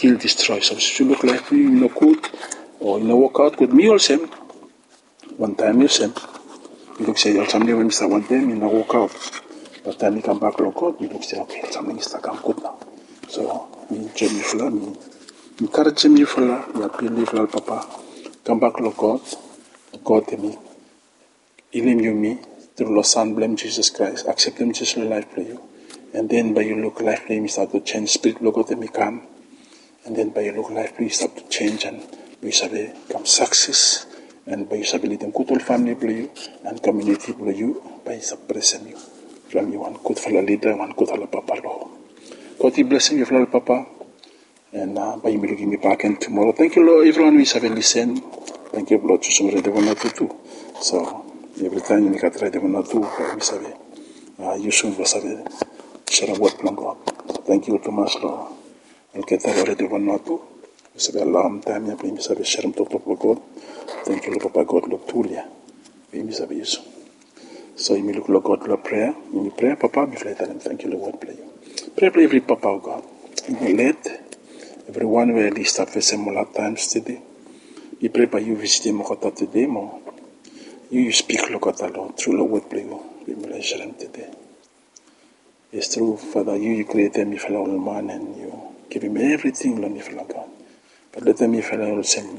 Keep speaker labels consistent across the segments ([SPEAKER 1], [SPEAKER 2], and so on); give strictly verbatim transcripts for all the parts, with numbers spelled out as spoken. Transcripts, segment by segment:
[SPEAKER 1] kill, destroy. So you look like you no good or you no work out with me also. One time you same. You look say something when you start one time you no work out. But time you come back look out, you look say okay, something is stuck, I'm good now. So me Jimmy Fula, me me encourage Jimmy Fula, me appeal me Fula Papa. Come back look out, God to me. Ilim you me through Lord Son, blame Jesus Christ, accept him just life for you. And then by your look life you start to change, spirit look at me come. And then by your look life you start to change and you shall become success. And by your ability good old family for you and community for you by suppressing you. From you one good fellow leader, one good fellow papa Lord. God he bless you, fellow papa. And uh, by you looking me back and tomorrow. Thank you Lord, everyone we shall listen. Thank you Lord, to some ready one or two. So every time you make a try the one or two, we shall uh, you soon will share a word from God. Thank you too much, Lord. I'll get that already one or two. We say a long time, we may say share them to God. Thank you, Lord, Papa God, Lord, Tulia. We may say you. So you may look, Lord God, Lord, prayer. You may pray, Papa, before I tell him, thank you, Lord, play you. Pray, pray, every Papa, oh God. You may let everyone will at least start facing more times today. We pray by you visiting Mokota today, more. You, you speak, Lord God, Lord, through the word, play you. We may share them today. It's true, Father, you, you created me for all man and you give him everything, Lord, me for God. But let me for all same.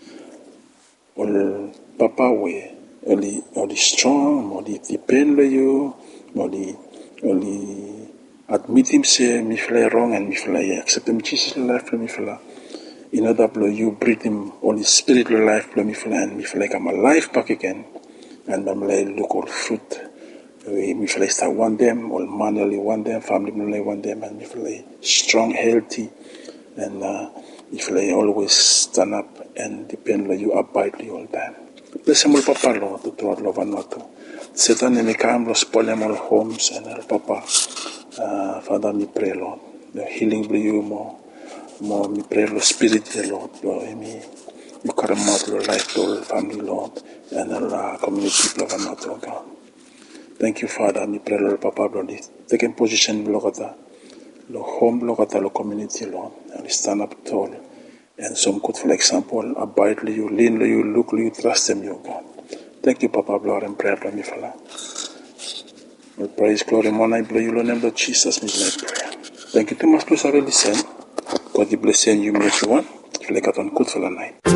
[SPEAKER 1] All Papa way, only, only strong, only depend on you, only, only admit him say me fly wrong and me fly accept him Jesus life for me fly. In order to you breathe him only spiritual life for me fly and me fly come alive back again. And I'm like look all fruit. Me feel start want them, all manually want them, family manually want them, and me feel strong, healthy, and uh, me feel always stand up and depend on you, abide all the time. Bless him all, Papa, Lord, to throw love and not to. Satan may come, Lord, spoil them all homes, and all, Papa, uh, Father, me pray, Lord, the healing for you more, more, me pray, Lord, spirit, Lord, Lord, me, you carry out your life, Lord, family, Lord, and all uh, community, Lord, and not, oh God. Thank you, Father. Me pray, Lord, Papa, Lord. Taking position, Lord, the home, Lord, the community, Lord. And stand up tall. And some good, for example, abide you, lean you, look you, trust them, you, God. Thank you, Papa, Lord, and pray for me, Father. We praise, glory, and honor, I you, Lord, name of Jesus, me prayer. Thank you too much, please, I will listen. God bless you, and you, everyone. You like it on good for the night.